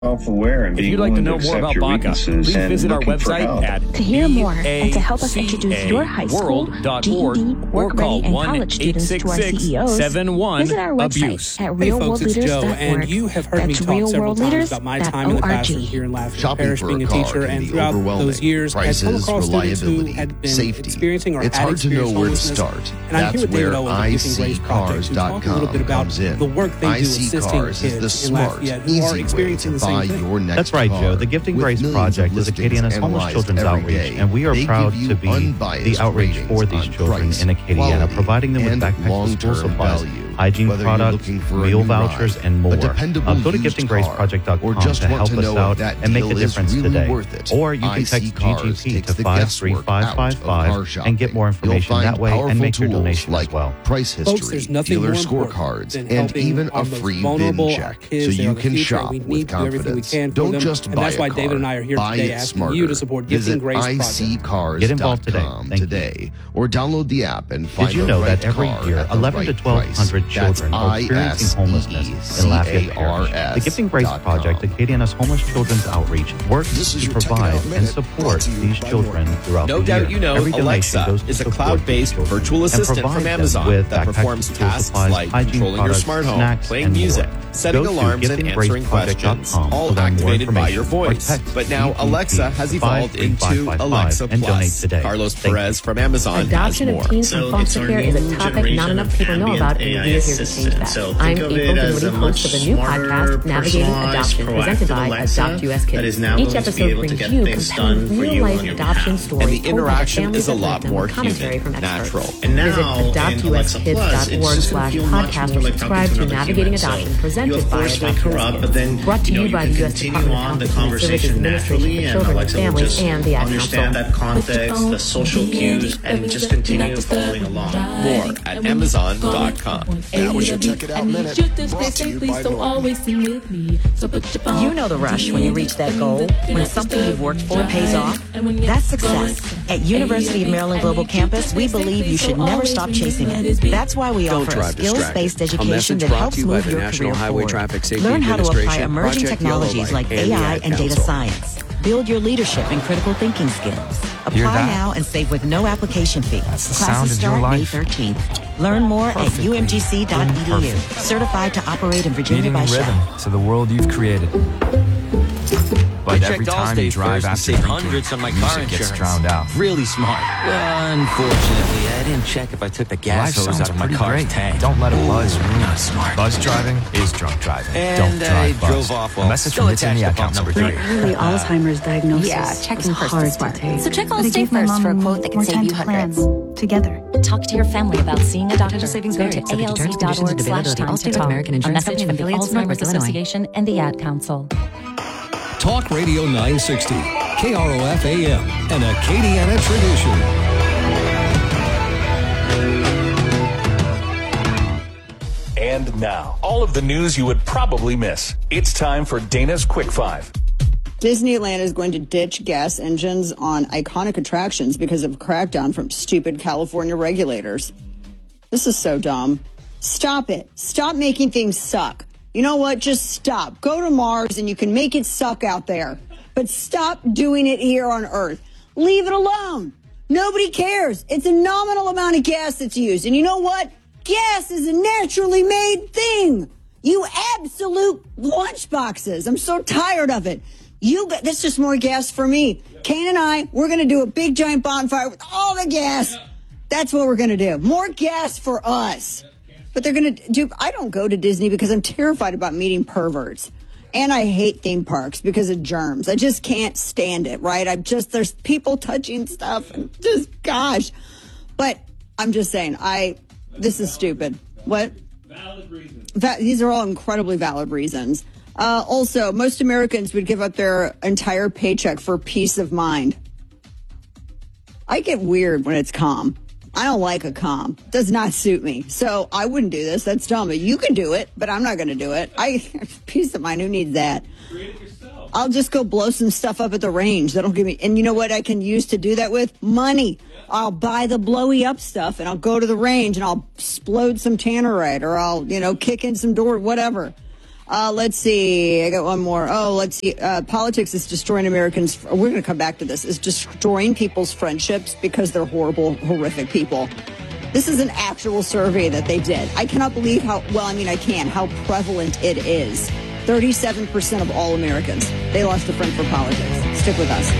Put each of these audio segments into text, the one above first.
Self-aware and if you'd like to know more about Baca, please visit our website at to hear more and to help us introduce your high school, GED, work ready, and college students to our CEOs, visit our website at realworldleaders.org. And you have heard me talk several times about my time in the classroom here in Lafayette Parish being a teacher, and throughout those years, I've come across students who had been experiencing or had experienced homelessness. And I'm here with David Owens of Gifting Grace Project to talk a little bit about the work they do assisting kids in Lafayette who are experiencing the same thing. That's right, Joe. The Gifting Grace Project is Acadiana's homeless children's outreach, and we are proud to be the outreach for these children in Acadiana, providing them with backpacks, school supplies, hygiene products, meal vouchers, and more. Go to giftinggraceproject.com to help us out and make a difference today. Or you can text GGP to 53555 and get more information that way and make your donation as well. Price history, dealer scorecards, and even a free bin check so you can shop with confidence. Don't just buy a car, buy it smarter. Visit iccars.com today or download the app and find Did you know that every year 11 to 1,200 children are experiencing homelessness in Lafayette Parish? The Gifting Grace Project, Acadiana's homeless children's outreach, works to provide and support these children throughout the year. No doubt you know Alexa is a cloud-based virtual assistant from Amazon that performs tasks like controlling your smart home, playing music, setting alarms, and answering questions, all activated by your voice. But now Alexa has evolved into Alexa Plus. Carlos Perez from Amazon Adoption has of more. teens from foster care is a topic not enough people know about, and we're here to change that. I'm April Dinwiddie, host of the new podcast, Navigating Adoption, presented by Adopt US Kids. Each episode brings you compelling real-life adoption stories and the interaction is a lot more commentary from human, natural. And now, visit adoptuskids.org/podcast or subscribe to Navigating Adoption, presented by Adopt US Kids. Brought to you by the U.S. Department of Health and Human Services Administration for Children and Families and the Ad Council. Understand that context, the social cues, and just continue following along. More at Amazon.com. That was your Check It Out Minute, brought to you by You know the rush when you reach that goal, when something you've worked for pays off. That's success. At University of Maryland Global Campus, we believe you should never stop chasing it. That's why we offer a skills-based education that helps move your career forward. Learn how to apply emerging technologies like AI and data science. Build your leadership and critical thinking skills. Apply now and save with no application fee. Classes start May 13th. Learn more at umgc.edu. Certified to operate in Virginia by Shell. To the world you've created. But every time you drive after hundreds on my car insurance gets drowned out. Really smart. Unfortunately, I didn't check if I took the gas hose out of my car's tank. Don't let it buzz. Not smart. Buzz driving is drunk driving. And don't drive buzz. Drove off while message from Hitting Ad Council number 3. Early Alzheimer's diagnosis. Yeah, checking first is smart. So check Allstate first for a quote that can save you hundreds. Together. Talk to your family about seeing a doctor. Potential savings Go vary. to alz.org/time-to-talk. American Insurance A message from the Alzheimer's Association and the Ad Council. Talk Radio 960, KROF AM, an Acadiana tradition. And now, all of the news you would probably miss. It's time for Dana's Quick Five. Disneyland is going to ditch gas engines on iconic attractions because of a crackdown from stupid California regulators. This is so dumb. Stop it. Stop making things suck. You know what? Just stop. Go to Mars and you can make it suck out there. But stop doing it here on Earth. Leave it alone. Nobody cares. It's a nominal amount of gas that's used. And you know what? Gas is a naturally made thing. You absolute lunchboxes. I'm so tired of it. That's just more gas for me. Kane and I, we're going to do a big giant bonfire with all the gas. That's what we're going to do. More gas for us. But they're going to do, I don't go to Disney because I'm terrified about meeting perverts. And I hate theme parks because of germs. I just can't stand it, right? There's people touching stuff and just, gosh. But I'm just saying, this is stupid. What? Valid reasons. These are all incredibly valid reasons. Also, most Americans would give up their entire paycheck for peace of mind. I get weird when it's calm. I don't like a calm. Does not suit me. So I wouldn't do this. That's dumb. You can do it, but I'm not going to do it. Peace of mind. Who needs that? Create it yourself. I'll just go blow some stuff up at the range. That'll give me. And you know what I can use to do that with? Money. I'll buy the blowy up stuff and I'll go to the range and I'll explode some tannerite or I'll, kick in some door, whatever. Let's see. I got one more. Let's see. Politics is destroying Americans. We're going to come back to this. Is destroying people's friendships because they're horrible, horrific people. This is an actual survey that they did. I cannot believe how prevalent it is. 37% of all Americans, they lost a friend for politics. Stick with us.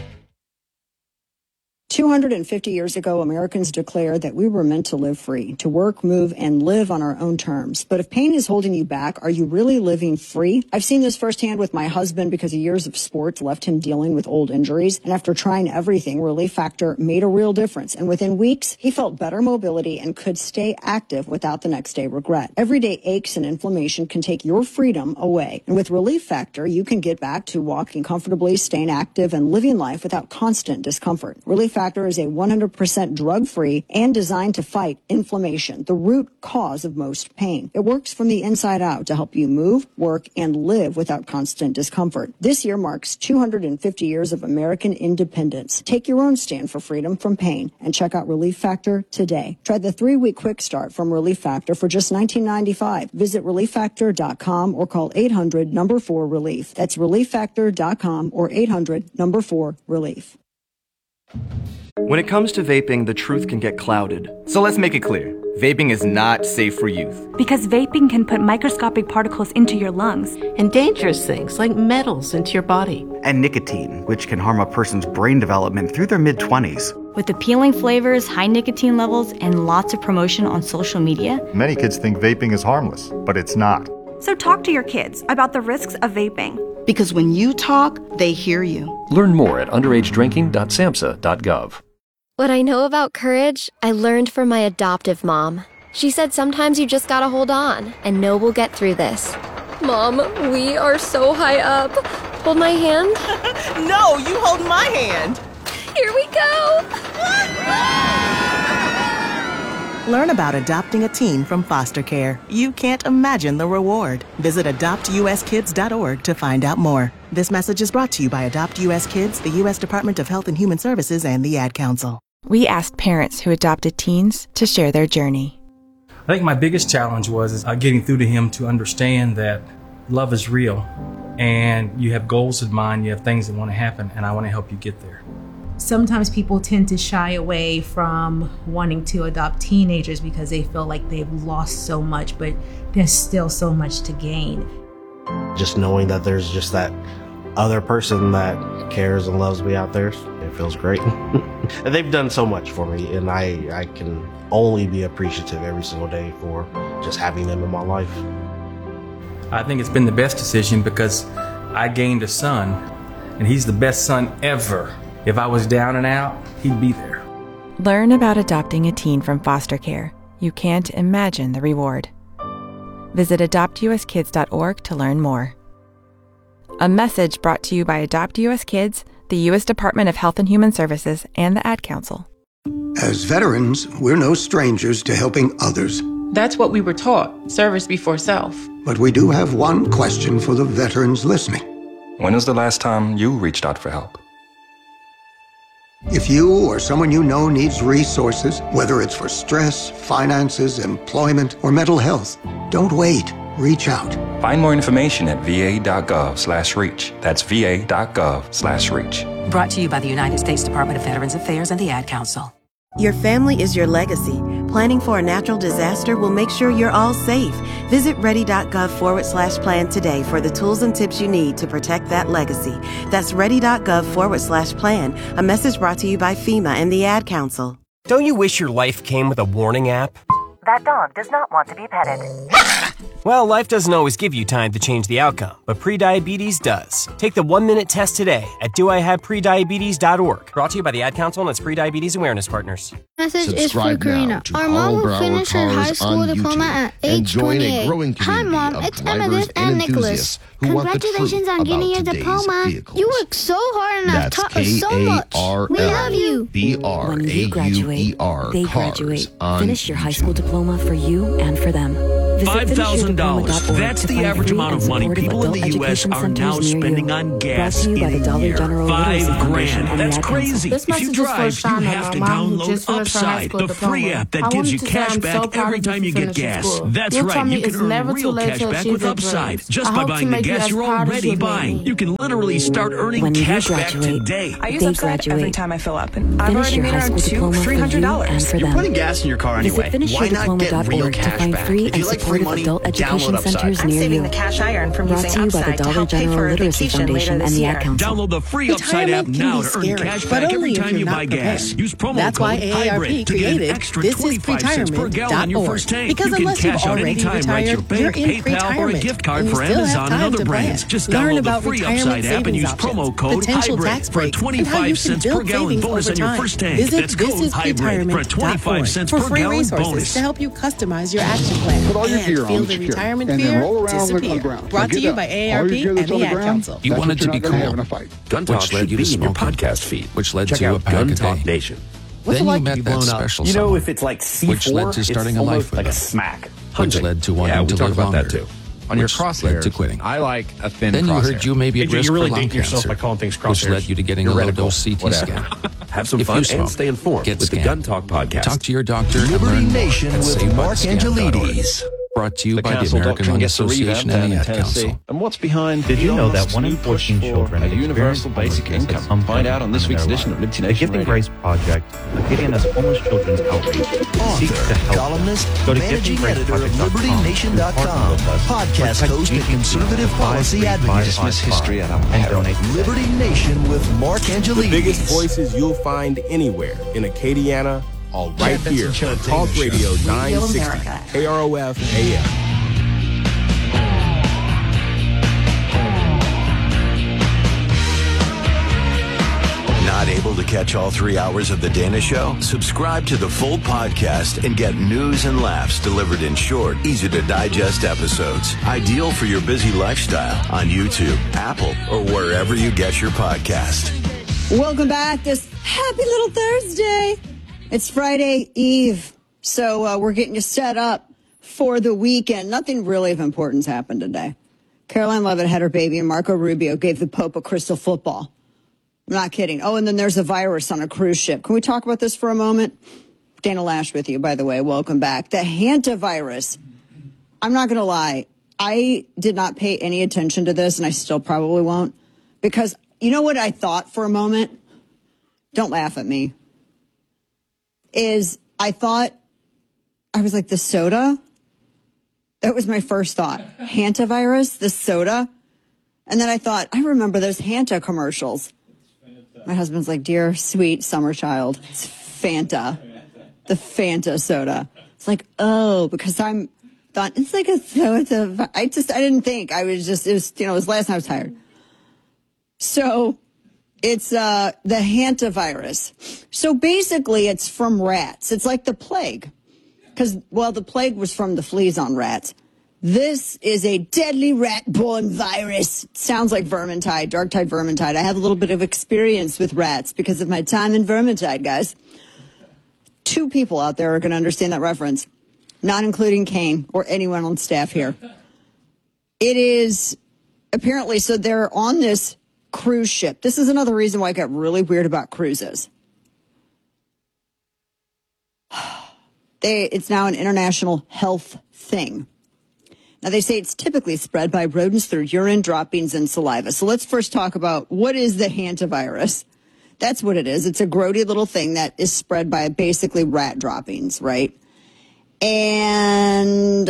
250 years ago, Americans declared that we were meant to live free, to work, move, and live on our own terms. But if pain is holding you back, are you really living free? I've seen this firsthand with my husband because years of sports left him dealing with old injuries. And after trying everything, Relief Factor made a real difference. And within weeks, he felt better mobility and could stay active without the next day regret. Everyday aches and inflammation can take your freedom away. And with Relief Factor, you can get back to walking comfortably, staying active, and living life without constant discomfort. Relief Factor is a 100% drug-free and designed to fight inflammation, the root cause of most pain. It works from the inside out to help you move, work, and live without constant discomfort. This year marks 250 years of American independence. Take your own stand for freedom from pain and check out Relief Factor today. Try the 3-week quick start from Relief Factor for just $19.95. Visit ReliefFactor.com or call 800-4-RELIEF. That's ReliefFactor.com or 800-4-RELIEF. When it comes to vaping, the truth can get clouded. So let's make it clear. Vaping is not safe for youth. Because vaping can put microscopic particles into your lungs. And dangerous things like metals into your body. And nicotine, which can harm a person's brain development through their mid-20s. With appealing flavors, high nicotine levels, and lots of promotion on social media. Many kids think vaping is harmless, but it's not. So talk to your kids about the risks of vaping. Because when you talk, they hear you. Learn more at underagedrinking.samhsa.gov. What I know about courage, I learned from my adoptive mom. She said sometimes you just gotta hold on and know we'll get through this. Mom, we are so high up. Hold my hand. No, you hold my hand. Here we go. Learn about adopting a teen from foster care. You can't imagine the reward. Visit adoptuskids.org to find out more. This message is brought to you by Adopt U.S. Kids, the U.S. Department of Health and Human Services, and the Ad Council. We asked parents who adopted teens to share their journey. I think my biggest challenge was getting through to him to understand that love is real and you have goals in mind, you have things that want to happen, and I want to help you get there. Sometimes people tend to shy away from wanting to adopt teenagers because they feel like they've lost so much, but there's still so much to gain. Just knowing that there's just that other person that cares and loves me out there, it feels great. And they've done so much for me, and I can only be appreciative every single day for just having them in my life. I think it's been the best decision because I gained a son, and he's the best son ever. If I was down and out, he'd be there. Learn about adopting a teen from foster care. You can't imagine the reward. Visit adoptuskids.org to learn more. A message brought to you by Adopt U.S. Kids, the U.S. Department of Health and Human Services, and the Ad Council. As veterans, we're no strangers to helping others. That's what we were taught, service before self. But we do have one question for the veterans listening. When was the last time you reached out for help? If you or someone you know needs resources, whether it's for stress, finances, employment, or mental health, don't wait. Reach out. Find more information at va.gov/reach. That's va.gov/reach. Brought to you by the United States Department of Veterans Affairs and the Ad Council. Your family is your legacy. Planning for a natural disaster will make sure you're all safe. Visit ready.gov/plan today for the tools and tips you need to protect that legacy. That's ready.gov/plan. A message brought to you by FEMA and the Ad Council. Don't you wish your life came with a warning app? That dog does not want to be petted. Well, life doesn't always give you time to change the outcome, but prediabetes does. Take the 1-minute test today at doihaveprediabetes.org. Brought to you by the Ad Council and its Prediabetes Awareness Partners. Message is for Karina. Our mom will finish her high school diploma at age 28. Hi, Mom. It's Amethyst and Nicholas. Congratulations on getting your diploma. You worked so hard and have taught us so much. We love you. When you graduate, they graduate. Finish your high school diploma for you and for them. $5,000. That's the average amount of money people in the U.S. are now spending on gas in a year. $5,000. That's crazy. If you drive, you have to download Upside, the free app that gives you cash back every time you get gas. That's right. You can earn real cash back with Upside just by buying the gas you're already buying. You can literally start earning cash back today. I use Upside every time I fill up, and I've already made around $200-$300. You're putting gas in your car anyway. Why not get real cash back? If you like free money, download Upside. I'm saving the cash I earn from using Upside to help pay for a vacation later this year. Download the free Upside app now to earn cash back every time you buy gas. Use promo code HYBRID to get an extra 25 cents per gallon on your first tank. Because you can cash out anytime right to your bank, PayPal, or a gift card for Amazon and other brands. Just download the free Upside app and use promo code HYBRID for a 25 cents per gallon bonus on your first tank. That's code HYBRID for a 25 cents per gallon bonus. To help you customize your action plan. Put all your gear on the retirement fear disappear. Brought to you by AARP and the Ad Council. You wanted to be cool, Gun Talk which led you to smoking, podcast feed, which led Check to a out pack Gun a Talk day. Nation. Then you met that special You know, someone, if it's like C4, which led to starting a life with like a them, smack. which led to wanting to talk live about longer. that too. On your crosshairs, to quitting. I like a thin Then you crosshair. heard you may be at risk You really for lung dink yourself cancer, by calling things crosshairs. which led you to getting a low-dose CT scan. Have some If fun you smoke, and stay informed get with the scanned. Gun Talk podcast. Talk to your doctor and Liberty learn more Nation at with Mark Angelides. Brought to you The by the Castle American Doctrine Lung gets a Association revamp and the in Ad Tennessee. Council. And what's behind Did you know that 1 in 14 children a universal basic income? Find out on this week's edition of Liberty The Nation Gifting Radio. Grace Project, Acadiana's homeless children's outreach, seeks to help. Columnist, Go to managing editor of giftinggraceproject.com, LibertyNation.com, podcast host and conservative policy advocate. dismiss history and donate. Liberty Nation with Mark Angelides. The biggest voices you'll find anywhere in Acadiana, all right here on Talk Radio 960 KROF AM. Not able to catch all 3 hours of The Dana Show? Subscribe to the full podcast and get news and laughs delivered in short, easy-to-digest episodes. Ideal for your busy lifestyle on YouTube, Apple, or wherever you get your podcast. Welcome back this happy little Thursday. It's Friday Eve, so we're getting you set up for the weekend. Nothing really of importance happened today. Caroline Leavitt had her baby, and Marco Rubio gave the Pope a crystal football. I'm not kidding. Oh, and then there's a virus on a cruise ship. Can we talk about this for a moment? Dana Lash with you, by the way. Welcome back. The hantavirus. I'm not going to lie. I did not pay any attention to this, and I still probably won't. Because you know what I thought for a moment? Don't laugh at me. Is I was like, the soda? That was my first thought. Hantavirus, the soda? And then I thought, I remember those Hanta commercials. My husband's like, dear, sweet summer child, it's Fanta, the Fanta soda. It's like, oh, because thought it's like a soda. I didn't think. It was last night I was tired. So it's the hantavirus. So basically it's from rats. It's like the plague. Because, well, the plague was from the fleas on rats. This is a deadly rat-borne virus. Sounds like Vermintide, Darktide Vermintide. I have a little bit of experience with rats because of my time in Vermintide, guys. 2 people out there are going to understand that reference, not including Kane or anyone on staff here. It is apparently, so they're on this cruise ship. This is another reason why I got really weird about cruises. It's now an international health thing. Now, they say it's typically spread by rodents through urine, droppings, and saliva. So let's first talk about what is the hantavirus. That's what it is. It's a grody little thing that is spread by basically rat droppings, right? And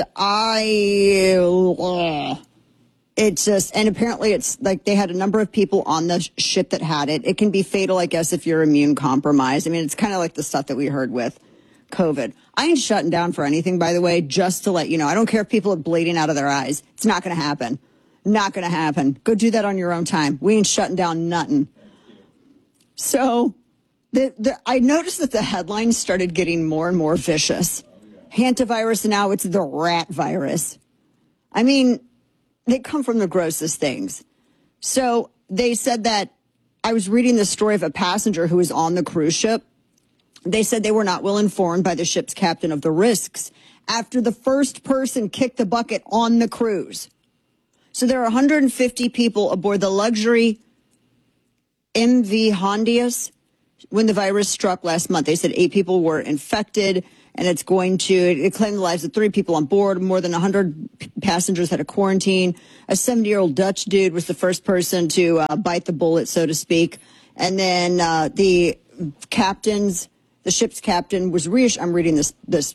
and apparently it's like they had a number of people on the ship that had it. It can be fatal, I guess, if you're immune compromised. I mean, it's kind of like the stuff that we heard with COVID. I ain't shutting down for anything, by the way, just to let you know. I don't care if people are bleeding out of their eyes. It's not going to happen. Not going to happen. Go do that on your own time. We ain't shutting down nothing. So I noticed that the headlines started getting more and more vicious. Hantavirus, and now it's the rat virus. I mean, they come from the grossest things. So they said that I was reading the story of a passenger who was on the cruise ship. They said they were not well informed by the ship's captain of the risks after the first person kicked the bucket on the cruise. So there are 150 people aboard the luxury MV Hondius when the virus struck last month. They said 8 people were infected, and it claimed the lives of 3 people on board. More than 100 passengers had a quarantine. A 70-year-old Dutch dude was the first person to bite the bullet, so to speak. And then the ship's captain was reassured. I'm reading this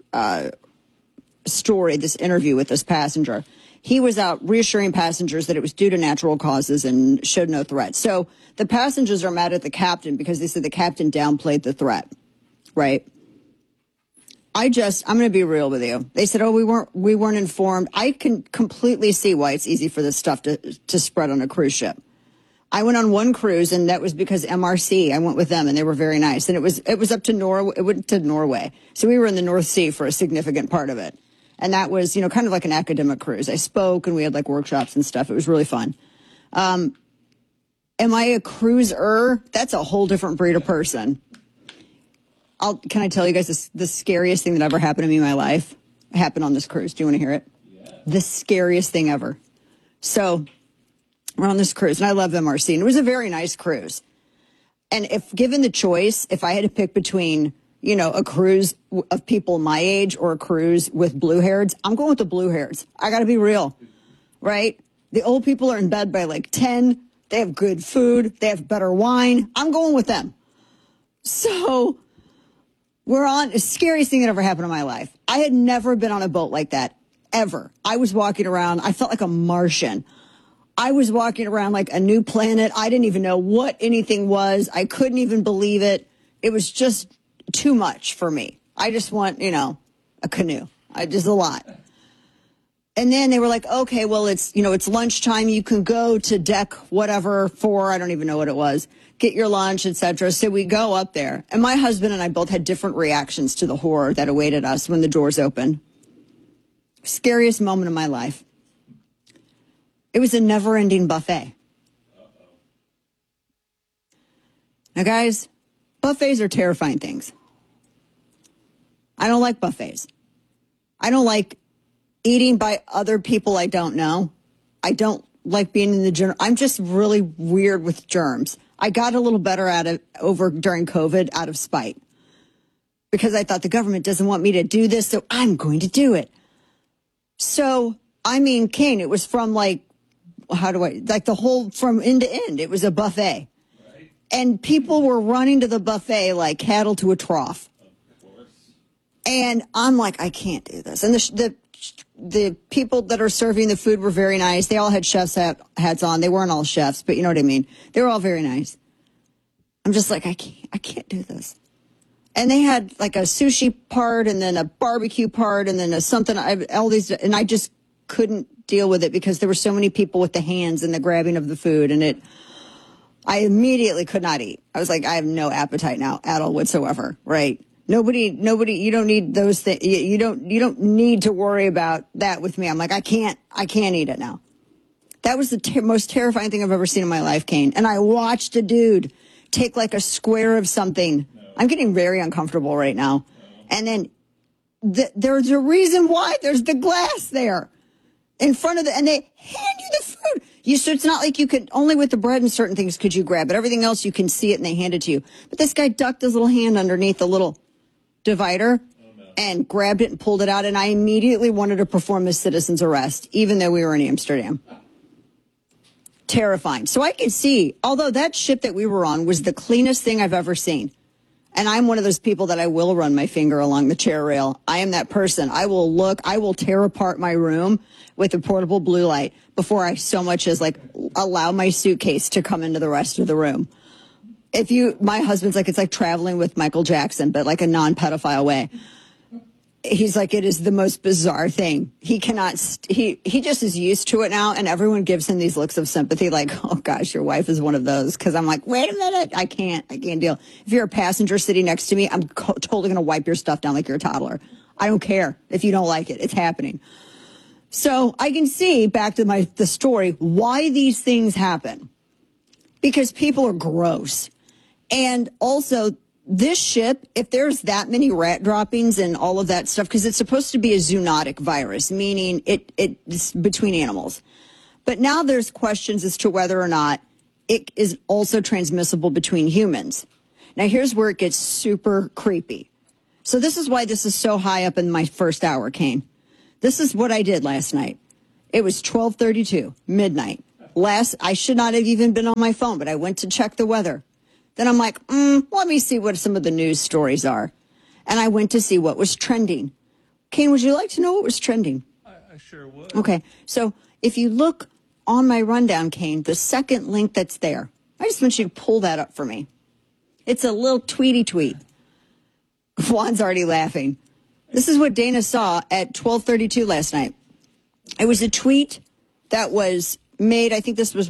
story, this interview with this passenger. He was out reassuring passengers that it was due to natural causes and showed no threat. So the passengers are mad at the captain because they said the captain downplayed the threat, right? I'm going to be real with you. They said, we weren't informed. I can completely see why it's easy for this stuff to spread on a cruise ship. I went on one cruise, and that was because MRC, I went with them, and they were very nice. And it was up to Norway. It went to Norway. So we were in the North Sea for a significant part of it. And that was, kind of like an academic cruise. I spoke, and we had like workshops and stuff. It was really fun. Am I a cruiser? That's a whole different breed of person. Can I tell you guys the scariest thing that ever happened to me in my life? It happened on this cruise. Do you want to hear it? Yeah. The scariest thing ever. So we're on this cruise, and I love MRC, and it was a very nice cruise. And if given the choice, if I had to pick between, a cruise of people my age or a cruise with blue hairs, I'm going with the blue hairs. I got to be real, right? The old people are in bed by like 10. They have good food. They have better wine. I'm going with them. So we're on the scariest thing that ever happened in my life. I had never been on a boat like that, ever. I was walking around. I felt like a Martian. I was walking around like a new planet. I didn't even know what anything was. I couldn't even believe it. It was just too much for me. I just want, a canoe. Just a lot. And then they were like, okay, well, it's lunchtime. You can go to deck whatever 4. I don't even know what it was. Get your lunch, etc. So we go up there. And my husband and I both had different reactions to the horror that awaited us when the doors opened. Scariest moment of my life. It was a never-ending buffet. Now, guys, buffets are terrifying things. I don't like buffets. I don't like eating by other people I don't know. I don't like being in the general. I'm just really weird with germs. I got a little better at it during COVID out of spite because I thought the government doesn't want me to do this, so I'm going to do it. So, Kane, it was from the whole, from end to end, it was a buffet. Right. And people were running to the buffet like cattle to a trough. Of course. And I'm like, I can't do this. And the people that are serving the food were very nice. They all had chef's hats on. They weren't all chefs, but you know what I mean? They were all very nice. I'm just like, I can't do this. And they had like a sushi part and then a barbecue part and then and I just couldn't deal with it because there were so many people with the hands and the grabbing of the food, and I immediately could not eat. I was like, I have no appetite now at all whatsoever, right? Nobody, you don't need those things. You don't need to worry about that with me. I'm like, I can't eat it now. That was the most terrifying thing I've ever seen in my life, Kane. And I watched a dude take like a square of something. No. I'm getting very uncomfortable right now. No. And then there's a reason why there's the glass there in front of and they hand you the food. So it's not like you could, only with the bread and certain things could you grab it. Everything else you can see it and they hand it to you. But this guy ducked his little hand underneath the little divider and grabbed it and pulled it out. And I immediately wanted to perform a citizen's arrest, even though we were in Amsterdam. Terrifying. So I could see, although that ship that we were on was the cleanest thing I've ever seen. And I'm one of those people that I will run my finger along the chair rail. I am that person. I will tear apart my room with a portable blue light before I so much as like allow my suitcase to come into the rest of the room. My husband's like, it's like traveling with Michael Jackson, but like a non-pedophile way. He's like, it is the most bizarre thing. He just is used to it now. And everyone gives him these looks of sympathy. Like, oh gosh, your wife is one of those. Cause I'm like, wait a minute. I can't deal. If you're a passenger sitting next to me, I'm totally going to wipe your stuff down like you're a toddler. I don't care if you don't like it. It's happening. So I can see back to the story, why these things happen. Because people are gross. And also this ship, if there's that many rat droppings and all of that stuff, because it's supposed to be a zoonotic virus, meaning it's between animals. But now there's questions as to whether or not it is also transmissible between humans. Now, here's where it gets super creepy. So this is why this is so high up in my first hour, Kane. This is what I did last night. It was 12:32, midnight. I should not have even been on my phone, but I went to check the weather. Then I'm like, let me see what some of the news stories are. And I went to see what was trending. Kane, would you like to know what was trending? I sure would. Okay, so if you look on my rundown, Kane, the second link that's there, I just want you to pull that up for me. It's a little tweety tweet. Juan's already laughing. This is what Dana saw at 12:32 last night. It was a tweet that was made, I think this was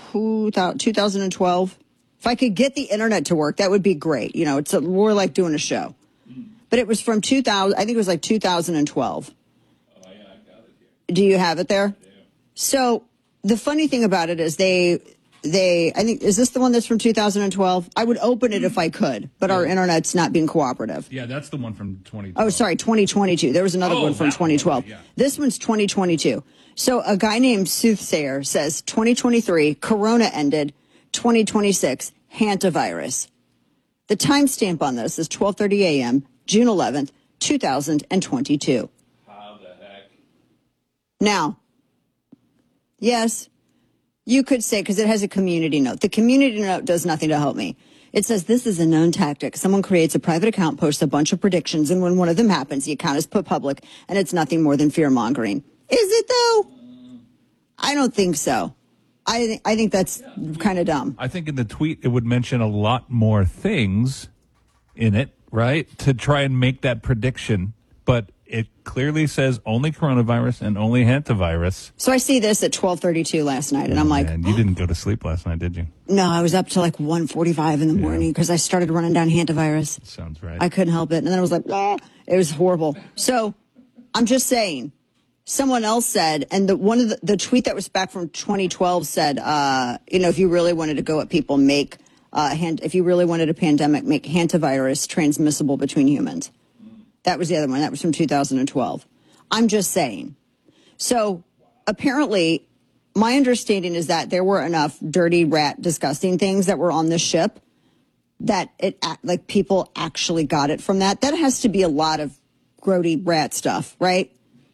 2012. If I could get the internet to work, that would be great. You know, we're like doing a show. But it was from 2000, I think it was like 2012. Oh, yeah, I got it here. Do you have it there? I do. So the funny thing about it is I think, is this the one that's from 2012? I would open it if I could, but our internet's not being cooperative. Yeah, that's the one from 2012. Oh, sorry, 2022. There was another one from 2012. One, yeah. This one's 2022. So a guy named Soothsayer says 2023, Corona ended, 2026, hantavirus. The timestamp on this is 12:30 a.m., June 11th, 2022. How the heck? Now, yes, you could say, because it has a community note. The community note does nothing to help me. It says this is a known tactic. Someone creates a private account, posts a bunch of predictions, and when one of them happens, the account is put public, and it's nothing more than fear-mongering. Is it, though? I don't think so. I think that's kind of dumb. I think in the tweet it would mention a lot more things in it, right, to try and make that prediction. But it clearly says only coronavirus and only hantavirus. So I see this at 12:32 last night, and I'm like... And you didn't go to sleep last night, did you? No, I was up till like 1:45 in the morning because I started running down hantavirus. Sounds right. I couldn't help it. And then I was like, it was horrible. So I'm just saying... Someone else said, and the tweet that was back from 2012 said, if you really wanted to go at people, if you really wanted a pandemic, make hantavirus transmissible between humans. That was the other one. That was from 2012. I'm just saying. So apparently, my understanding is that there were enough dirty, rat, disgusting things that were on this ship that people actually got it from that. That has to be a lot of grody rat stuff, right?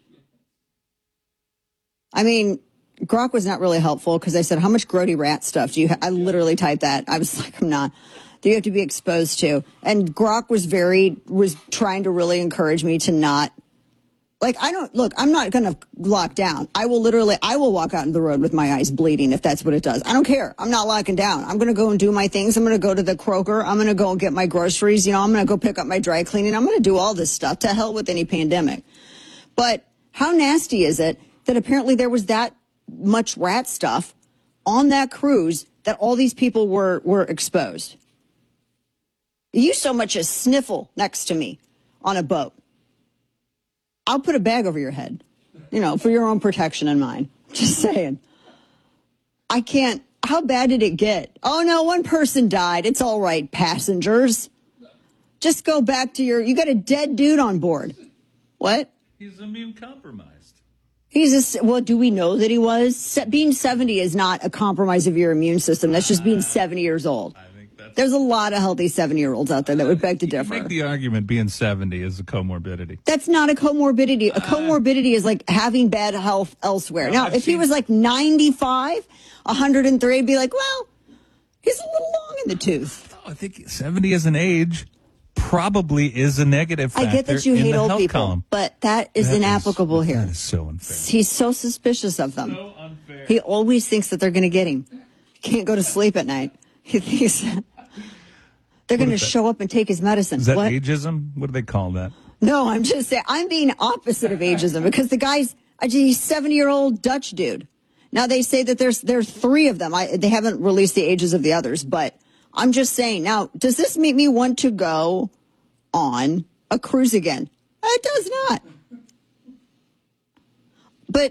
I mean, Grok was not really helpful because I said, how much grody rat stuff do you have? I literally typed that. I was like, I'm not. Do you have to be exposed to? And Grok was trying to really encourage me to not. I'm not going to lock down. I will walk out into the road with my eyes bleeding if that's what it does. I don't care. I'm not locking down. I'm going to go and do my things. I'm going to go to the Kroger. I'm going to go and get my groceries. I'm going to go pick up my dry cleaning. I'm going to do all this stuff. To hell with any pandemic. But how nasty is it that apparently there was that much rat stuff on that cruise that all these people were exposed? You so much as sniffle next to me on a boat, I'll put a bag over your head, for your own protection and mine. Just saying. I can't. How bad did it get? Oh, no, one person died. It's all right, passengers. Just go back to you got a dead dude on board. What? He's immune compromised. Do we know that he was? Being 70 is not a compromise of your immune system. That's just being 70 years old. There's a lot of healthy 70-year-olds out there that would beg to differ. Make the argument being 70 is a comorbidity. That's not a comorbidity. A comorbidity is like having bad health elsewhere. Now, if he was like 95, 103, I'd be like, well, he's a little long in the tooth. I think 70 as an age probably is a negative factor. I get that you hate old people, column. but that is inapplicable here. That is so unfair. He's so suspicious of them. So unfair. He always thinks that they're going to get him. He can't go to sleep at night. He thinks they're going to show up and take his medicine. Is that ageism? What do they call that? No, I'm just saying, I'm being opposite of ageism because the guy's a 70-year-old Dutch dude. Now, they say that there's 3 of them. They haven't released the ages of the others, but I'm just saying. Now, does this make me want to go on a cruise again? It does not. But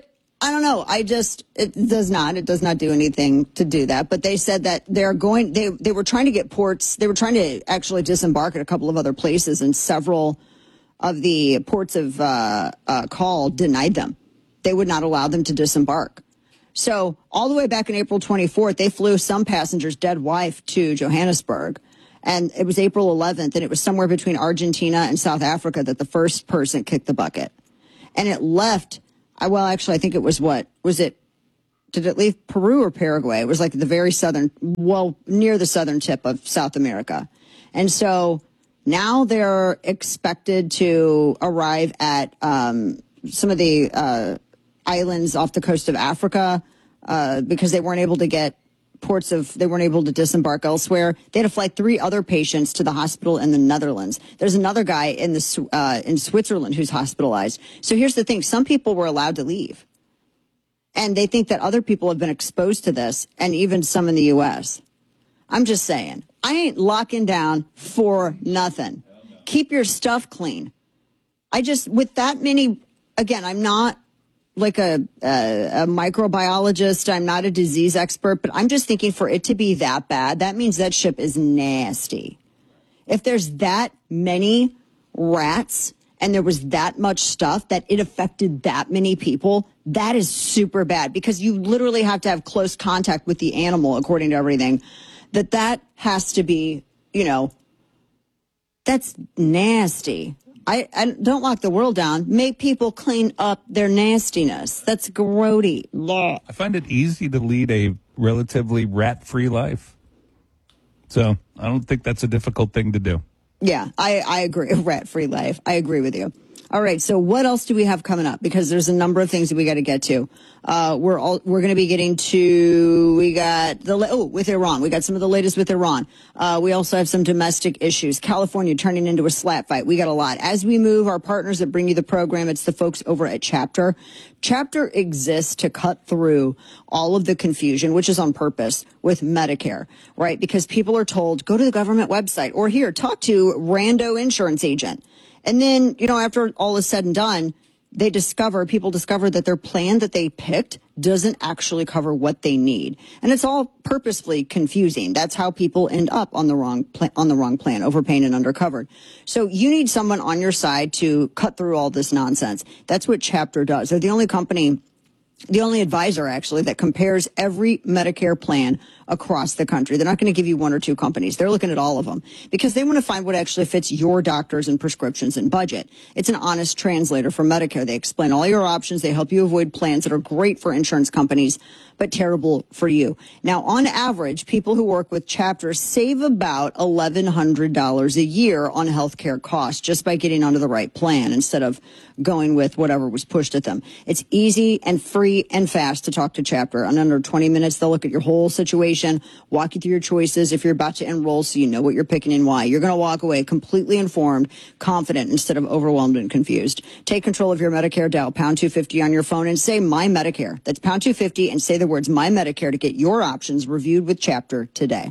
I don't know. It does not do anything to do that. But they said that they were trying to get ports. They were trying to actually disembark at a couple of other places, and several of the ports of call denied them. They would not allow them to disembark. So all the way back in April 24th, they flew some passenger's dead wife to Johannesburg. And it was April 11th, and it was somewhere between Argentina and South Africa that the first person kicked the bucket. And it left, well, actually, I think it was did it leave Peru or Paraguay? It was like the very southern, near the southern tip of South America. And so now they're expected to arrive at some of the islands off the coast of Africa because they weren't able to get they weren't able to disembark elsewhere. They had to fly 3 other patients to the hospital in the Netherlands. There's another guy in Switzerland who's hospitalized. So here's the thing. Some people were allowed to leave. And they think that other people have been exposed to this, and even some in the U.S. I'm just saying, I ain't locking down for nothing. Keep your stuff clean. With that many, again, I'm not like a microbiologist. I'm not a disease expert, but I'm just thinking for it to be that bad, that means that ship is nasty. If there's that many rats and there was that much stuff that it affected that many people, that is super bad because you literally have to have close contact with the animal, according to everything. That has to be, that's nasty. I don't lock the world down. Make people clean up their nastiness. That's grody. Blah. I find it easy to lead a relatively rat-free life. So I don't think that's a difficult thing to do. Yeah, I agree. A rat-free life. I agree with you. All right, so what else do we have coming up? Because there's a number of things that we got to get to. We're going to be getting to, with Iran. We got some of the latest with Iran. We also have some domestic issues. California turning into a slap fight. We got a lot. As we move, our partners that bring you the program, it's the folks over at Chapter. Chapter exists to cut through all of the confusion, which is on purpose, with Medicare, right? Because people are told, go to the government website or here, talk to rando insurance agent. And then, after all is said and done, people discover that their plan that they picked doesn't actually cover what they need. And it's all purposefully confusing. That's how people end up on the wrong plan, overpaying and undercovered. So you need someone on your side to cut through all this nonsense. That's what Chapter does. They're the only advisor, actually, that compares every Medicare plan across the country. They're not going to give you one or two companies. They're looking at all of them because they want to find what actually fits your doctors and prescriptions and budget. It's an honest translator for Medicare. They explain all your options. They help you avoid plans that are great for insurance companies, but terrible for you. Now, on average, people who work with Chapter save about $1,100 a year on healthcare costs just by getting onto the right plan instead of going with whatever was pushed at them. It's easy and free and fast to talk to Chapter. In under 20 minutes, they'll look at your whole situation, walk you through your choices if you're about to enroll so you know what you're picking and why. You're going to walk away completely informed, confident, instead of overwhelmed and confused. Take control of your Medicare. Dial pound 250 on your phone and say My Medicare. That's pound 250 and say the words My Medicare to get your options reviewed with Chapter today.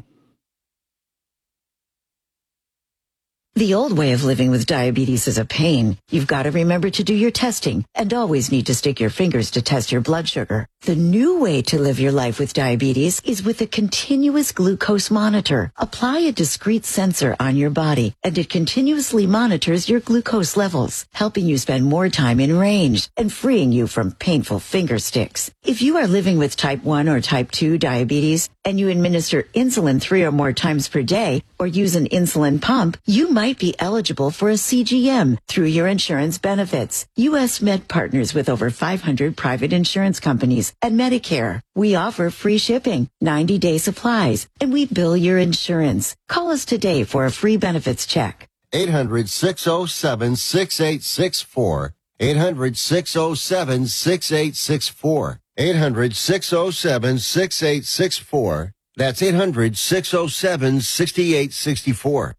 The old way of living with diabetes is a pain. You've got to remember to do your testing and always need to stick your fingers to test your blood sugar. The new way to live your life with diabetes is with a continuous glucose monitor. Apply a discrete sensor on your body and it continuously monitors your glucose levels, helping you spend more time in range and freeing you from painful finger sticks. If you are living with type 1 or type 2 diabetes and you administer insulin 3 or more times per day or use an insulin pump, you might be eligible for a CGM through your insurance benefits. U.S. Med partners with over 500 private insurance companies and Medicare. We offer free shipping, 90-day supplies, and we bill your insurance. Call us today for a free benefits check. 800-607-6864. 800-607-6864. 800-607-6864. That's 800-607-6864.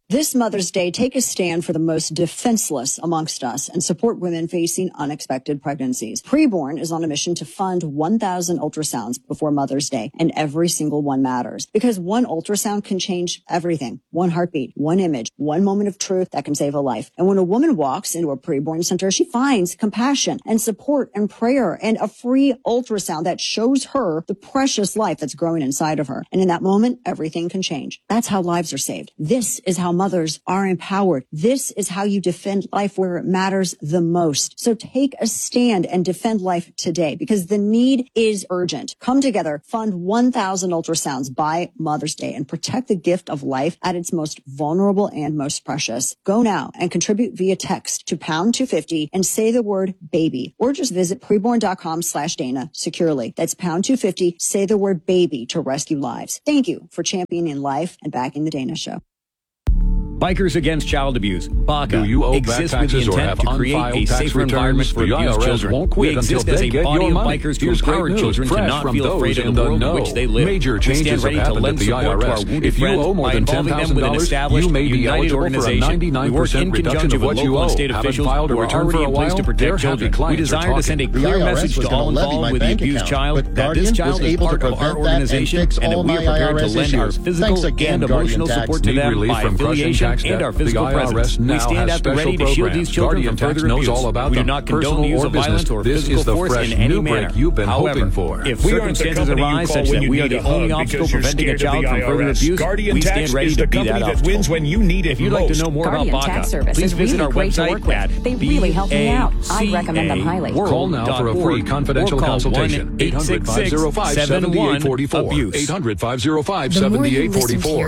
This Mother's Day, take a stand for the most defenseless amongst us and support women facing unexpected pregnancies. Preborn is on a mission to fund 1,000 ultrasounds before Mother's Day, and every single one matters. Because one ultrasound can change everything. One heartbeat, one image, one moment of truth that can save a life. And when a woman walks into a preborn center, she finds compassion and support and prayer and a free ultrasound that shows her the precious life that's growing inside of her. And in that moment, everything can change. That's how lives are saved. This is how mothers are empowered. This is how you defend life where it matters the most. So take a stand and defend life today because the need is urgent. Come together, fund 1,000 ultrasounds by Mother's Day and protect the gift of life at its most vulnerable and most precious. Go now and contribute via text to pound 250 and say the word baby, or just visit preborn.com/Dana securely. That's pound 250. Say the word baby to rescue lives. Thank you for championing life and backing the Dana Show. Bikers Against Child Abuse, BACA, Do you owe exists with the taxes or intent have to create a unfiled tax safer environment returns? for The abused IRS children. won't We quit until exist as they a get body your of money. bikers to Here's empower great news, children to fresh not from feel those afraid of in the the world in know. which they live. Major We stand changes have ready to happened lend at the support to our IRS. wounded If you friends owe more by than involving them with an $10,000, established, you may be united eligible for a organization. We work 99% in reduction conjunction of what with you local and owe. state Haven't officials filed a who are return for already a in place while? to They're protect happy children. We clients are desire to send a talking. clear The IRS message was to all gonna levy involved my with the bank abused account, child but that Guardian this was child is able to part of our prevent that and organization fix and that all we are my prepared to IRS lend our issues. physical Thanks again, and Guardian emotional Tax. support to Need them relief by from crushing affiliation tax and debt? our The physical IRS presence. We now stand has at the ready special to shield programs. these children Guardian from Tax further knows abuse. all about We do them. not condone Personal the use or of violence business. or This physical is the force fresh in any new break manner. you've been However, hoping for. if Certain circumstances company you arise call such when that you we are need the a hug only obstacle because you're preventing a scared of child the from further IRS. abuse, Guardian we Tax stand ready is to the be company that that obstacle. wins when you need it If you'd like to most. know more Guardian about Tax BACA, Service please is visit really our great to website work with. at They really help me out. I'd recommend them highly. Call now for a free confidential consultation. 800-505-7844. 800-505-7844.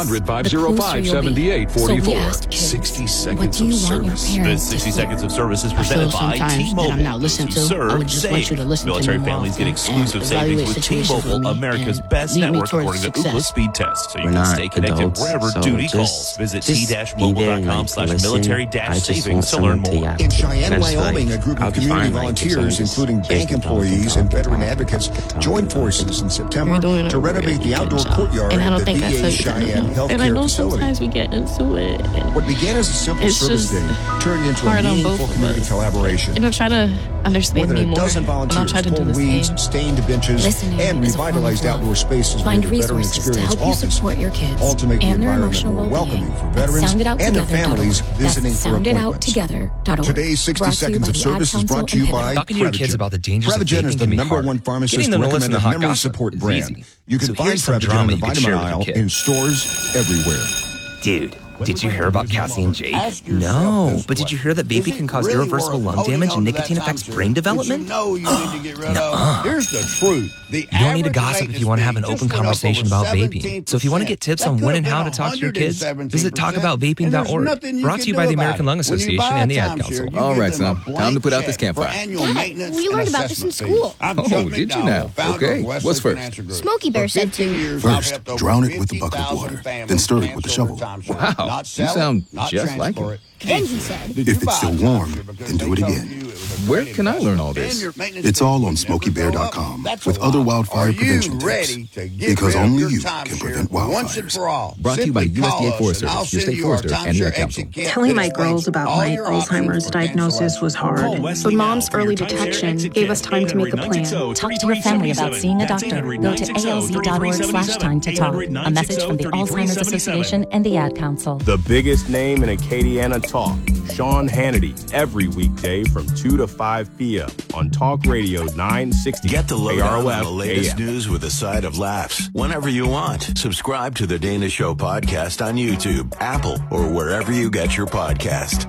800-505-7844. 60 seconds of service. This 60 seconds of service is presented by T-Mobile. I'm not listening to. I would just want you to listen Military to me families get more exclusive and savings evaluate with situations T-Mobile, with me America's and best lead me network towards according to success. Ookla Speed Test. So you We're can not stay connected adults, wherever so duty just- calls. Visit just t-mobile.com/military-savings I just want to learn someone more. to, In Cheyenne, and I just feel Wyoming, like a group I'll of be community fine, like, volunteers, as long as including they bank can talk employees and veteran advocates, joined forces in September to renovate the outdoor courtyard And I don't at the think that's VA so Cheyenne And I Healthcare know Facility. sometimes we get into it. And What began as a simple it's service just day turned into a hard on meaningful both of community us. collaboration. And I'll try to More understand than me a more. dozen And I'll volunteers try to do pulled the weeds, same. stained benches, Listening and is a form of revitalized love. outdoor spaces Find near the Veteran resources to Experience help you Office, support your kids all to make the and their environment emotional more well-being. welcoming for At veterans and their sounditouttogether.org. families visiting That's for appointments. sounditouttogether.org. Today's 60 Brought to you seconds by of the service Ad is Council brought to you and by Pentagon. Talking to your kids Prevagen. about the dangers of Prevagen vaping is the can be number hard. one pharmacist Getting them to listen recommended to hot memory gossip support is brand. easy. You can So find here's some Prevagen drama in the you can vitamin share with your aisle kid. in stores everywhere. Dude, did you hear about Cassie and Jake? No, but did you hear that vaping can cause irreversible lung damage and nicotine affects brain development? Here's the truth. You don't need to gossip if you want to have an open conversation about vaping. So if you want to get tips on when and how to talk to your kids, visit talkaboutvaping.org. Brought to you by the American Lung Association and the Ad Council. All right, son. Time to put out this campfire. Dad, we learned about this in school. Oh, did you now? Okay. What's first? Smokey Bear said to. First, drown it with a bucket of water, then stir it with a shovel. Wow, you sound just like him. Then he said. If it's still warm, then do it again. Where can I learn all this? It's all on SmokeyBear.com with other wildfire prevention tips. Because only you can prevent wildfires. Brought to you by USDA Forest Service, your state forester, and the Ad Council. Telling my girls about my Alzheimer's diagnosis was hard, but Mom's early detection gave us time to make a plan. Talk to your family about seeing a doctor. Go to alz.org/time to talk. A message from the Alzheimer's Association and the Ad Council. The biggest name in Acadiana talk, Sean Hannity, every weekday from 2 to 5 p.m. on Talk Radio 960. Get the lowdown on the KROF latest AM. news with a side of laughs whenever you want. Subscribe to the Dana Show podcast on YouTube, Apple, or wherever you get your podcast.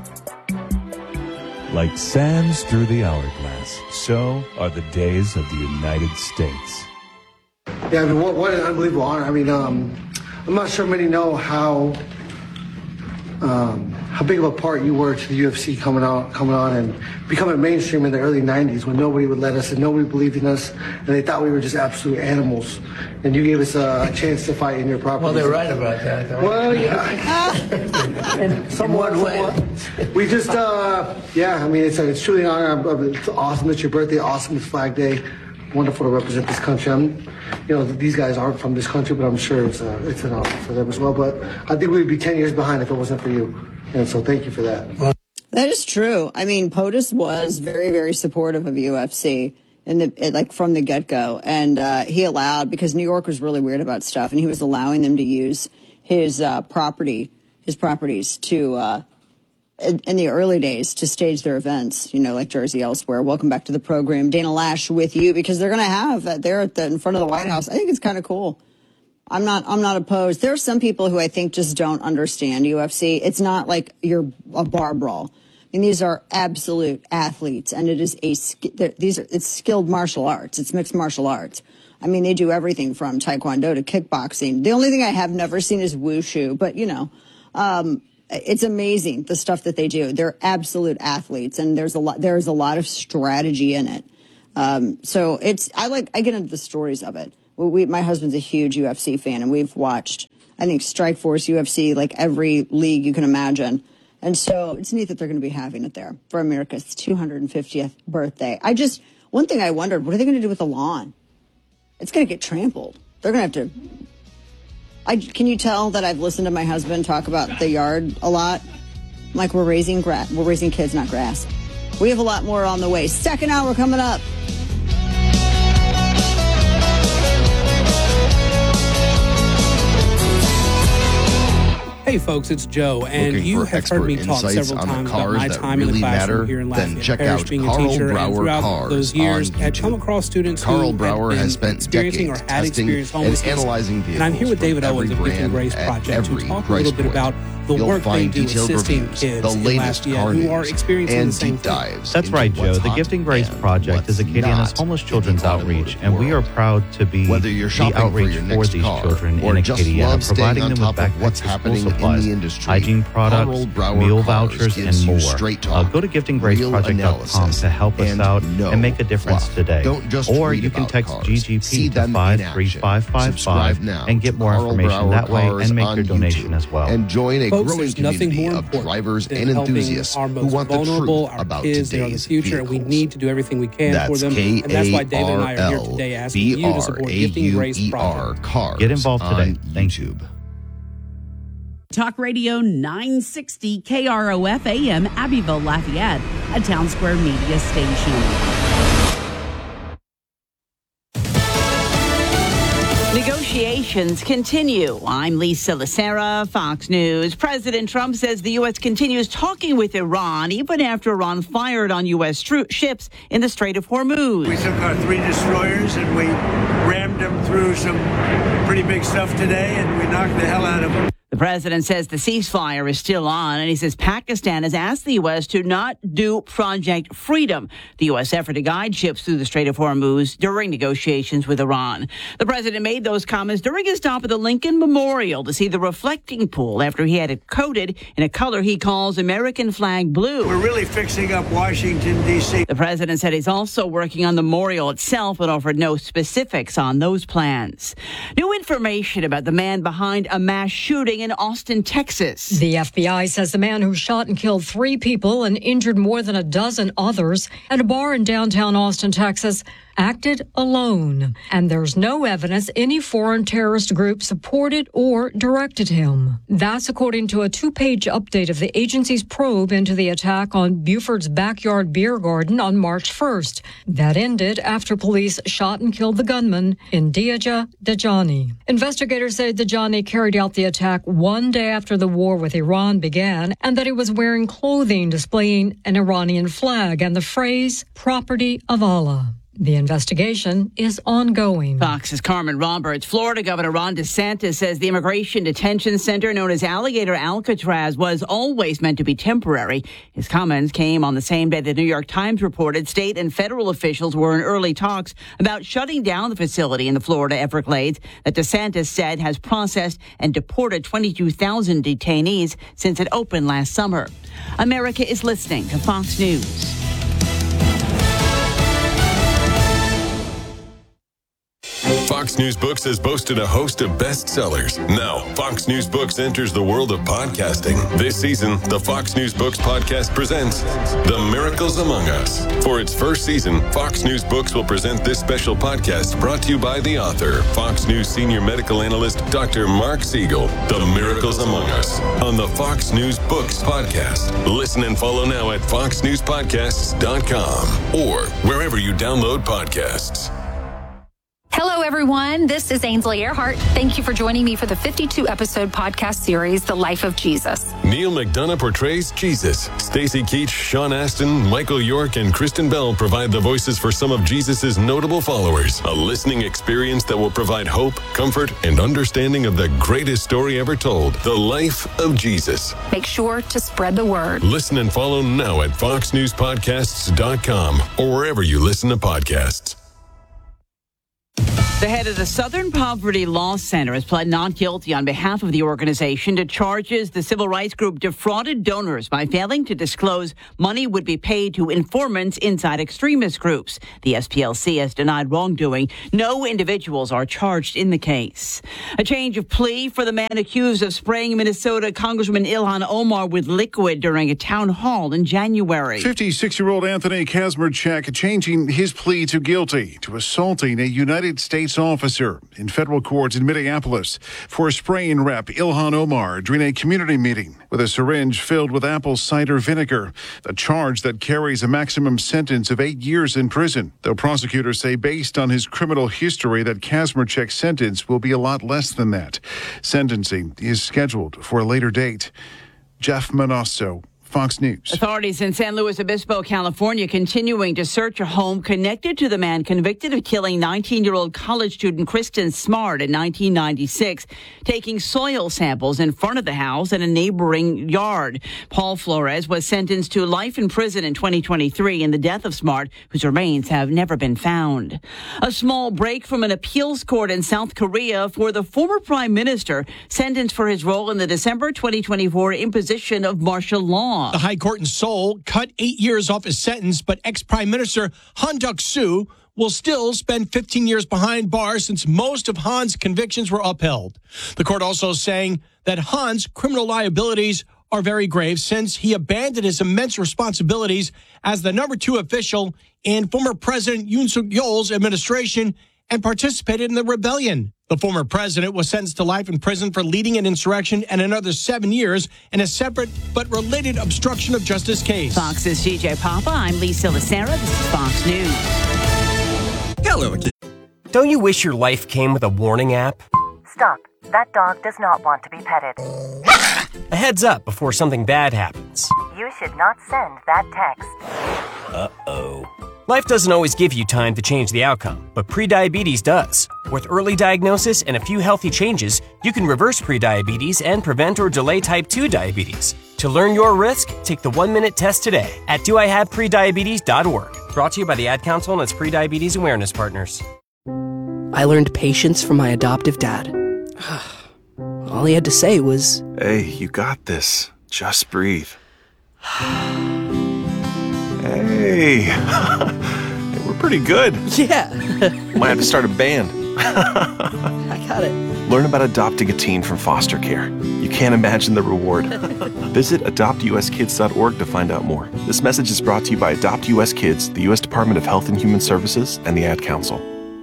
Like sands through the hourglass, so are the days of the United States. Yeah, I mean, what an unbelievable honor. I mean, I'm not sure many know how big of a part you were to the UFC coming on and becoming mainstream in the early 90s when nobody would let us and nobody believed in us and they thought we were just absolute animals. And you gave us a chance to fight in your property. Well, they're right about that. Well, yeah. And somewhat. We just, yeah, I mean, it's truly an honor. It's awesome. It's your birthday. Awesome. It's Flag Day. wonderful to represent this country. These guys aren't from this country, but I'm sure it's an honor for them as well. But I think we'd be 10 years behind if it wasn't for you. And so thank you for that. That is true. I mean, POTUS was very, very supportive of UFC from the get-go. And he allowed, because New York was really weird about stuff, and he was allowing them to use his properties to, in the early days, to stage their events, like Jersey elsewhere. Welcome back to the program. Dana Lash with you, because they're going to have that there in front of the White House. I think it's kind of cool. I'm not opposed. There are some people who I think just don't understand UFC. It's not like you're a bar brawl. I mean, these are absolute athletes, and it's skilled martial arts. It's mixed martial arts. I mean, they do everything from taekwondo to kickboxing. The only thing I have never seen is wushu, but it's amazing the stuff that they do. They're absolute athletes, and there's a lot of strategy in it. So I get into the stories of it. My husband's a huge UFC fan, and we've watched, I think, Strikeforce, UFC, like every league you can imagine. And so it's neat that they're going to be having it there for America's 250th birthday. One thing I wondered, what are they going to do with the lawn? It's going to get trampled. They're going to have to. Can you tell that I've listened to my husband talk about the yard a lot? Like, we're raising kids, not grass. We have a lot more on the way. Second hour coming up. Hey folks, it's Joe, and you have heard me talk several times about my time in the classroom here in Lafayette Parish, being a teacher, and throughout those years, I've come across students who have been experiencing or had experienced homelessness. And I'm here with David Owens of Gifting Grace Project to talk a little bit about the work they do assisting kids in Lafayette who are experiencing the same thing. That's right, Joe. The Gifting Grace Project is Acadiana's homeless children's outreach, and we are proud to be the outreach for these children in Acadiana, providing them with backpacks, school supplies, hygiene products, meal vouchers, and more. Go to giftinggraceproject.com to help us out and make a difference today. Or you can text GGP to 53555 and get more information that way and make your donation as well. And join a Folks, growing community of drivers and enthusiasts who want the truth about kids. They are the future, and we need to do everything we can for them. And that's why David and I are here today asking you to support Gifting Grace Project. Get involved today. Thank you. Talk Radio 960 KROF AM, Abbeville, Lafayette, a Town Square media station. Negotiations continue. I'm Lisa Lacera, Fox News. President Trump says the U.S. continues talking with Iran even after Iran fired on U.S. ships in the Strait of Hormuz. We took our 3 destroyers and we rammed them through some pretty big stuff today, and we knocked the hell out of them. The president says the ceasefire is still on, and he says Pakistan has asked the U.S. to not do Project Freedom, the U.S. effort to guide ships through the Strait of Hormuz during negotiations with Iran. The president made those comments during his stop at the Lincoln Memorial to see the reflecting pool after he had it coated in a color he calls American flag blue. We're really fixing up Washington, D.C. The president said he's also working on the memorial itself, but offered no specifics on those plans. New information about the man behind a mass shooting in Austin, Texas. The FBI says the man who shot and killed 3 people and injured more than a dozen others at a bar in downtown Austin, Texas, acted alone, and there's no evidence any foreign terrorist group supported or directed him. That's according to a 2-page update of the agency's probe into the attack on Buford's Backyard Beer Garden on March 1st. That ended after police shot and killed the gunman, India Dajani. Investigators say Dajani carried out the attack 1 day after the war with Iran began, and that he was wearing clothing displaying an Iranian flag and the phrase, "Property of Allah." The investigation is ongoing. Fox's Carmen Roberts. Florida Governor Ron DeSantis says the immigration detention center known as Alligator Alcatraz was always meant to be temporary. His comments came on the same day the New York Times reported state and federal officials were in early talks about shutting down the facility in the Florida Everglades that DeSantis said has processed and deported 22,000 detainees since it opened last summer. America is listening to Fox News. Fox News Books has boasted a host of bestsellers. Now, Fox News Books enters the world of podcasting. This season, the Fox News Books podcast presents The Miracles Among Us. For its first season, Fox News Books will present this special podcast brought to you by the author, Fox News senior medical analyst, Dr. Mark Siegel. The Miracles Among Us on the Fox News Books podcast. Listen and follow now at foxnewspodcasts.com or wherever you download podcasts. Hello, everyone. This is Ainsley Earhart. Thank you for joining me for the 52-episode podcast series, The Life of Jesus. Neil McDonough portrays Jesus. Stacey Keach, Sean Astin, Michael York, and Kristen Bell provide the voices for some of Jesus' notable followers. A listening experience that will provide hope, comfort, and understanding of the greatest story ever told, The Life of Jesus. Make sure to spread the word. Listen and follow now at foxnewspodcasts.com or wherever you listen to podcasts. The head of the Southern Poverty Law Center has pled not guilty on behalf of the organization to charges the civil rights group defrauded donors by failing to disclose money would be paid to informants inside extremist groups. The SPLC has denied wrongdoing. No individuals are charged in the case. A change of plea for the man accused of spraying Minnesota Congressman Ilhan Omar with liquid during a town hall in January. 56-year-old Anthony Kazmarchak changing his plea to guilty to assaulting a United States officer in federal courts in Minneapolis for spraying Rep. Ilhan Omar during a community meeting with a syringe filled with apple cider vinegar, a charge that carries a maximum sentence of 8 years in prison, though prosecutors say based on his criminal history that Kazmarchak's sentence will be a lot less than that. Sentencing is scheduled for a later date. Jeff Manasso, Fox News. Authorities in San Luis Obispo, California, continuing to search a home connected to the man convicted of killing 19-year-old college student Kristen Smart in 1996, taking soil samples in front of the house in a neighboring yard. Paul Flores was sentenced to life in prison in 2023 in the death of Smart, whose remains have never been found. A small break from an appeals court in South Korea for the former prime minister sentenced for his role in the December 2024 imposition of martial law. The High Court in Seoul cut 8 years off his sentence, but ex-Prime Minister Han Duck-soo will still spend 15 years behind bars since most of Han's convictions were upheld. The court also saying that Han's criminal liabilities are very grave since he abandoned his immense responsibilities as the number 2 official in former President Yoon Suk-yeol's administration and participated in the rebellion. The former president was sentenced to life in prison for leading an insurrection and another 7 years in a separate but related obstruction of justice case. Fox's CJ Papa, I'm Lisa Lacera. This is Fox News. Hello. Don't you wish your life came with a warning app? Stop. That dog does not want to be petted. A heads up before something bad happens. You should not send that text. Uh-oh. Life doesn't always give you time to change the outcome, but prediabetes does. With early diagnosis and a few healthy changes, you can reverse prediabetes and prevent or delay type 2 diabetes. To learn your risk, take the 1-minute test today at doihaveprediabetes.org. Brought to you by the Ad Council and its prediabetes awareness partners. I learned patience from my adoptive dad. All he had to say was, "Hey, you got this. Just breathe." Hey, we're pretty good. Yeah. Might have to start a band. I got it. Learn about adopting a teen from foster care. You can't imagine the reward. Visit adoptuskids.org to find out more. This message is brought to you by Adopt US Kids, the U.S. Department of Health and Human Services, and the Ad Council.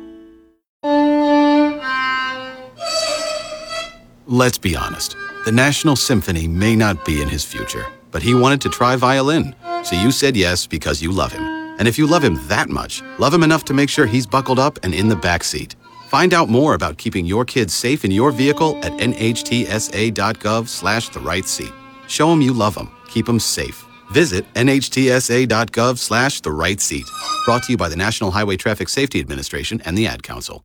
Let's be honest. The National Symphony may not be in his future, but he wanted to try violin. So you said yes because you love him. And if you love him that much, love him enough to make sure he's buckled up and in the back seat. Find out more about keeping your kids safe in your vehicle at nhtsa.gov/the-right-seat. Show him you love him. Keep him safe. Visit nhtsa.gov/the-right-seat. Brought to you by the National Highway Traffic Safety Administration and the Ad Council.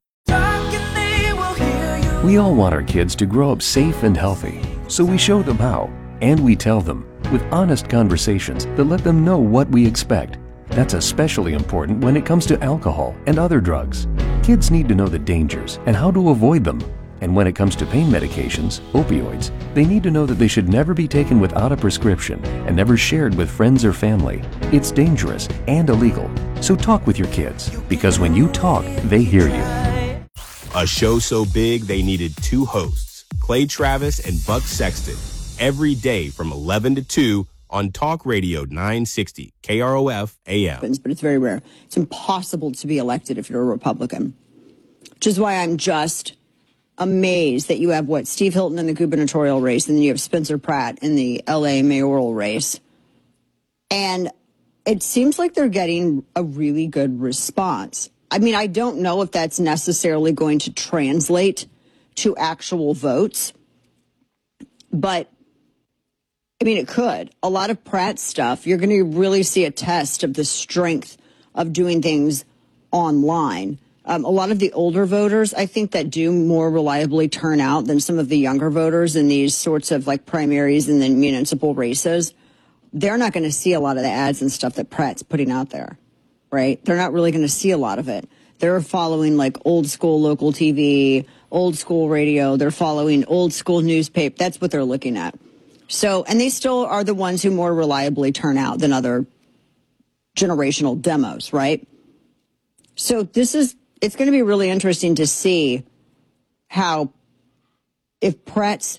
We all want our kids to grow up safe and healthy, so we show them how, and we tell them with honest conversations that let them know what we expect. That's especially important when it comes to alcohol and other drugs. Kids need to know the dangers and how to avoid them. And when it comes to pain medications, opioids, they need to know that they should never be taken without a prescription and never shared with friends or family. It's dangerous and illegal. So talk with your kids, because when you talk, they hear you. A show so big they needed two hosts, Clay Travis and Buck Sexton, every day from 11 to 2 on Talk Radio 960, KROF AM. But it's very rare. It's impossible to be elected if you're a Republican, which is why I'm just amazed that you have, Steve Hilton in the gubernatorial race, and then you have Spencer Pratt in the L.A. mayoral race. And it seems like they're getting a really good response. I mean, I don't know if that's necessarily going to translate to actual votes, but I mean, it could. A lot of Pratt stuff, you're going to really see a test of the strength of doing things online. A lot of the older voters, I think, that do more reliably turn out than some of the younger voters in these sorts of primaries and then municipal races, they're not going to see a lot of the ads and stuff that Pratt's putting out there, right? They're not really going to see a lot of it. They're following old school local TV, old school radio. They're following old school newspaper. That's what they're looking at. So, and they still are the ones who more reliably turn out than other generational demos, right? So it's going to be really interesting to see how, if Pratt's